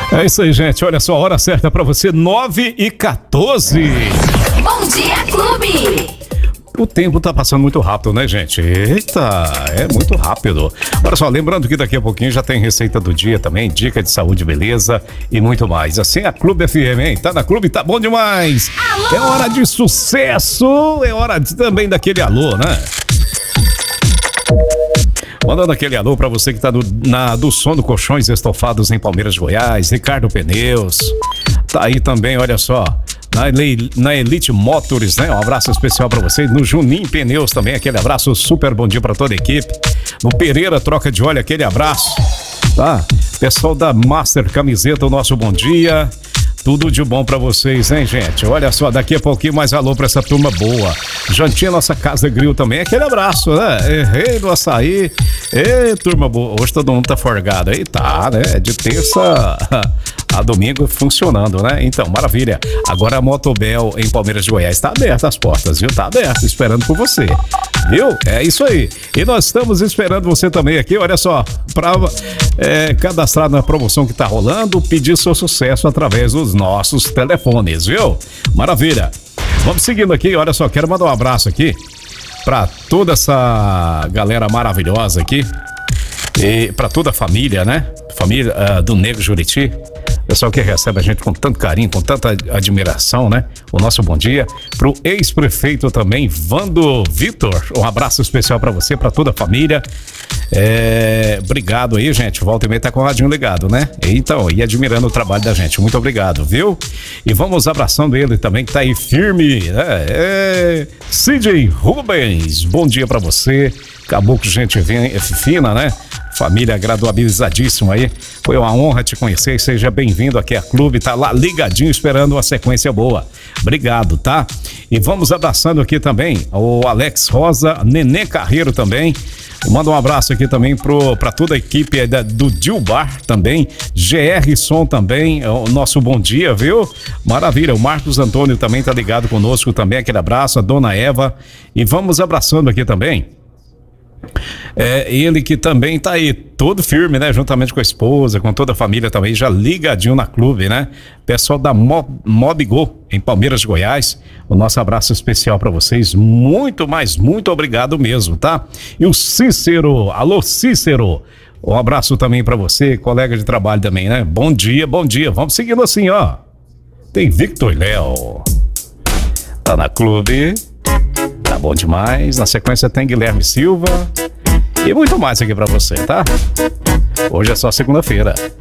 É isso aí, gente. Olha só, a hora certa pra você, 9h14. Bom Dia Clube. O tempo tá passando muito rápido, né, gente? Eita, é muito rápido. Olha só, lembrando que daqui a pouquinho já tem receita do dia também, dica de saúde, beleza e muito mais. Assim é a Clube FM, hein? Tá na Clube, tá bom demais. Alô? É hora de sucesso, é hora também daquele alô, né? Mandando aquele alô pra você que tá do Sono Colchões Estofados em Palmeiras, Goiás, Ricardo Pneus. Tá aí também, olha só. Na Elite Motors, né? Um abraço especial pra vocês. No Juninho Pneus também, aquele abraço, super bom dia pra toda a equipe. No Pereira Troca de Óleo, aquele abraço, tá? Pessoal da Master Camiseta, o nosso bom dia. Tudo de bom pra vocês, hein, gente? Olha só, daqui a pouquinho mais alô pra essa turma boa. Jantinha Nossa Casa Grill também, aquele abraço, né? Errei do açaí. Ê, turma boa. Hoje todo mundo tá forgado aí, tá, né? De terça a domingo funcionando, né? Então, maravilha. Agora a Motobel em Palmeiras de Goiás tá aberta as portas, viu? Tá aberta, esperando por você, viu? É isso aí. E nós estamos esperando você também aqui, olha só, pra cadastrar na promoção que tá rolando, pedir seu sucesso através dos nossos telefones, viu? Maravilha. Vamos seguindo aqui, olha só, quero mandar um abraço aqui pra toda essa galera maravilhosa aqui e pra toda a família, né? Família do Negro Juriti. Pessoal que recebe a gente com tanto carinho, com tanta admiração, né? O nosso bom dia pro ex-prefeito também, Vando Vitor. Um abraço especial pra você, pra toda a família. Obrigado aí, gente. Volta e meia tá com o radinho ligado, né? Então, e admirando o trabalho da gente. Muito obrigado, viu? E vamos abraçando ele também, que tá aí firme, né? CJ Rubens, bom dia pra você. Caboclo, gente fina, né? Família graduabilizadíssima aí. Foi uma honra te conhecer. Seja bem-vindo aqui a Clube. Tá lá ligadinho esperando uma sequência boa. Obrigado, tá? E vamos abraçando aqui também o Alex Rosa, Nenê Carreiro também. Manda um abraço aqui também pra toda a equipe do Dilbar também. GR Som também. O nosso bom dia, viu? Maravilha. O Marcos Antônio também tá ligado conosco também. Aquele abraço. A Dona Eva. E vamos abraçando aqui também. Ele que também tá aí todo firme, né? Juntamente com a esposa, com toda a família também, já ligadinho na Clube, né? Pessoal da Mobgo em Palmeiras, Goiás, o nosso abraço especial pra vocês, muito obrigado mesmo, tá? E o Cícero, alô Cícero, um abraço também pra você, colega de trabalho também, né? Bom dia, vamos seguindo assim, ó. Tem Victor Léo, tá na Clube. Tá bom demais. Na sequência tem Guilherme Silva e muito mais aqui pra você, tá? Hoje é só segunda-feira.